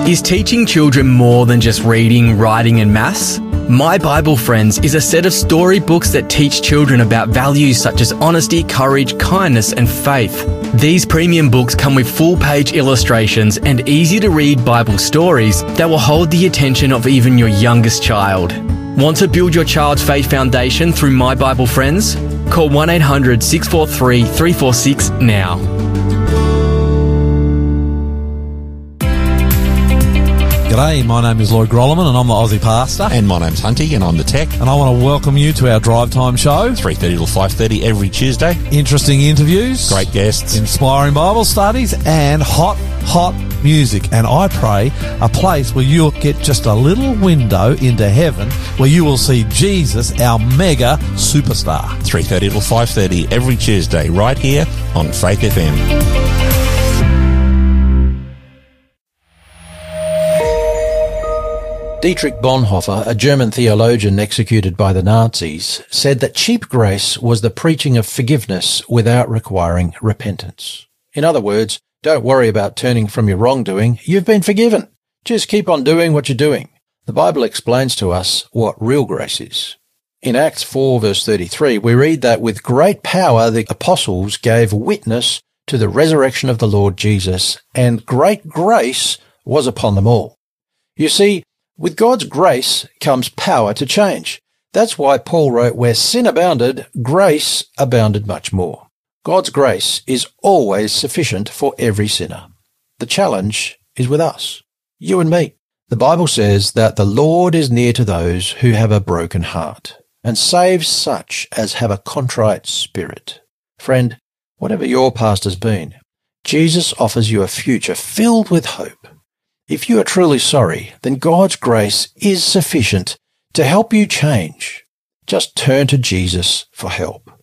Is teaching children more than just reading, writing and maths? My Bible Friends is a set of storybooks that teach children about values such as honesty, courage, kindness and faith. These premium books come with full-page illustrations and easy-to-read Bible stories that will hold the attention of even your youngest child. Want to build your child's faith foundation through My Bible Friends? Call 1-800-643-346 now. G'day, my name is Lloyd Grolleman and I'm the Aussie Pastor. And my name's Hunty and I'm the Tech. And I want to welcome you to our Drive Time show. 3:30 till 5:30 every Tuesday. Interesting interviews. Great guests. Inspiring Bible studies and hot music. And I pray a place where you'll get just a little window into heaven where you will see Jesus, our mega superstar. 3:30 till 5:30 every Tuesday right here on Faith FM. Dietrich Bonhoeffer, a German theologian executed by the Nazis, said that cheap grace was the preaching of forgiveness without requiring repentance. In other words, don't worry about turning from your wrongdoing. You've been forgiven. Just keep on doing what you're doing. The Bible explains to us what real grace is. In Acts 4 verse 33, we read that with great power the apostles gave witness to the resurrection of the Lord Jesus, and great grace was upon them all. You see, with God's grace comes power to change. That's why Paul wrote, where sin abounded, grace abounded much more. God's grace is always sufficient for every sinner. The challenge is with us, you and me. The Bible says that the Lord is near to those who have a broken heart and saves such as have a contrite spirit. Friend, whatever your past has been, Jesus offers you a future filled with hope. If you are truly sorry, then God's grace is sufficient to help you change. Just turn to Jesus for help.